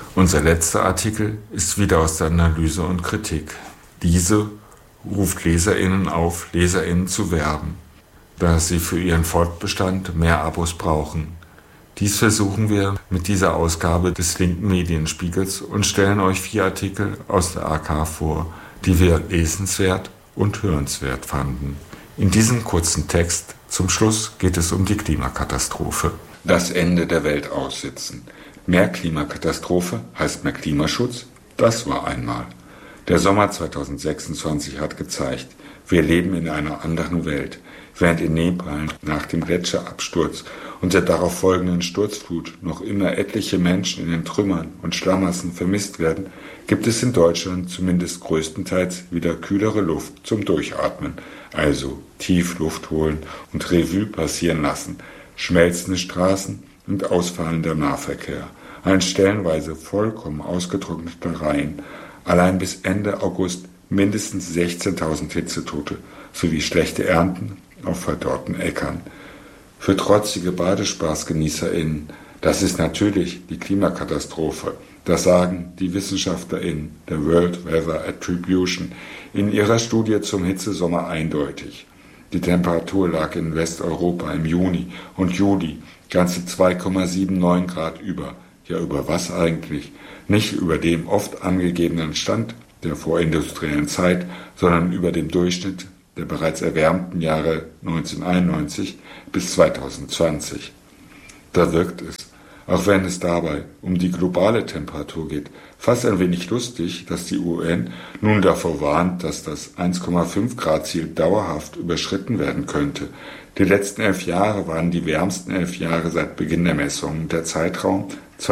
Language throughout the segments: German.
Unser letzter Artikel ist wieder aus der Analyse und Kritik. Diese ruft LeserInnen auf, LeserInnen zu werben, da sie für ihren Fortbestand mehr Abos brauchen. Dies versuchen wir mit dieser Ausgabe des linken Medienspiegels und stellen euch 4 Artikel aus der AK vor, die wir lesenswert und hörenswert fanden. In diesem kurzen Text zum Schluss geht es um die Klimakatastrophe. Das Ende der Welt aussitzen. Mehr Klimakatastrophe heißt mehr Klimaschutz? Das war einmal. Der Sommer 2026 hat gezeigt, wir leben in einer anderen Welt. Während in Nepal nach dem Gletscherabsturz und der darauf folgenden Sturzflut noch immer etliche Menschen in den Trümmern und Schlamassen vermisst werden, gibt es in Deutschland zumindest größtenteils wieder kühlere Luft zum Durchatmen. Also tief Luft holen und Revue passieren lassen. Schmelzende Straßen und ausfallender Nahverkehr. Ein stellenweise vollkommen ausgetrockneter Rhein. Allein bis Ende August mindestens 16.000 Hitzetote sowie schlechte Ernten auf verdorrten Äckern. Für trotzige BadespaßgenießerInnen, das ist natürlich die Klimakatastrophe. Das sagen die WissenschaftlerInnen der World Weather Attribution in ihrer Studie zum Hitzesommer eindeutig. Die Temperatur lag in Westeuropa im Juni und Juli ganze 2,79 Grad über. Ja, über was eigentlich? Nicht über dem oft angegebenen Stand der vorindustriellen Zeit, sondern über dem Durchschnitt der bereits erwärmten Jahre 1991 bis 2020. Da wirkt es, auch wenn es dabei um die globale Temperatur geht, fast ein wenig lustig, dass die UN nun davor warnt, dass das 1,5 Grad Ziel dauerhaft überschritten werden könnte. Die letzten 11 Jahre waren die wärmsten 11 Jahre seit Beginn der Messungen. Der Zeitraum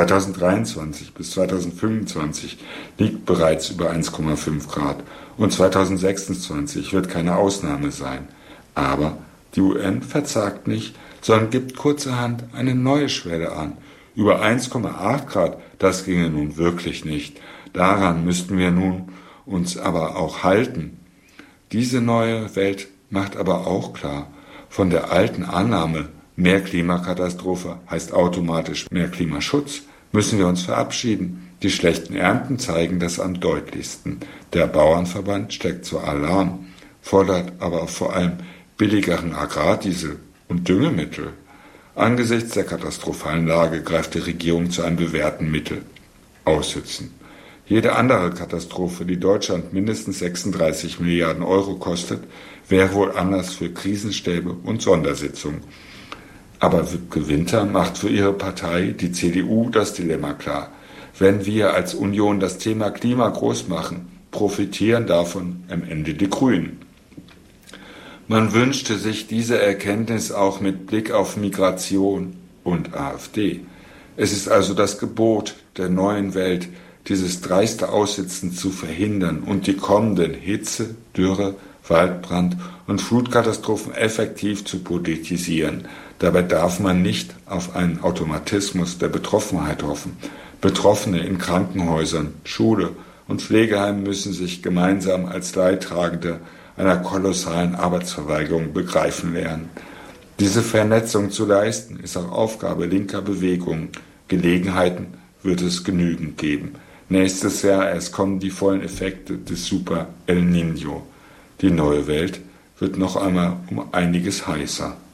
2023 bis 2025 liegt bereits über 1,5 Grad und 2026 wird keine Ausnahme sein. Aber die UN verzagt nicht, sondern gibt kurzerhand eine neue Schwelle an. Über 1,8 Grad, das ginge nun wirklich nicht. Daran müssten wir nun uns aber auch halten. Diese neue Welt macht aber auch klar, von der alten Annahme, mehr Klimakatastrophe heißt automatisch mehr Klimaschutz, müssen wir uns verabschieden. Die schlechten Ernten zeigen das am deutlichsten. Der Bauernverband steckt zwar Alarm, fordert aber vor allem billigeren Agrardiesel und Düngemittel. Angesichts der katastrophalen Lage greift die Regierung zu einem bewährten Mittel: Aussitzen. Jede andere Katastrophe, die Deutschland mindestens 36 Milliarden Euro kostet, wäre wohl Anlass für Krisenstäbe und Sondersitzungen. Aber Wiebke Winter macht für ihre Partei, die CDU, das Dilemma klar. Wenn wir als Union das Thema Klima groß machen, profitieren davon am Ende die Grünen. Man wünschte sich diese Erkenntnis auch mit Blick auf Migration und AfD. Es ist also das Gebot der neuen Welt, dieses dreiste Aussitzen zu verhindern und die kommenden Hitze, Dürre, Waldbrand und Flutkatastrophen effektiv zu politisieren. Dabei darf man nicht auf einen Automatismus der Betroffenheit hoffen. Betroffene in Krankenhäusern, Schule und Pflegeheimen müssen sich gemeinsam als Leidtragende einer kolossalen Arbeitsverweigerung begreifen lernen. Diese Vernetzung zu leisten, ist auch Aufgabe linker Bewegungen. Gelegenheiten wird es genügend geben. Nächstes Jahr erst kommen die vollen Effekte des Super El Niño. Die neue Welt wird noch einmal um einiges heißer.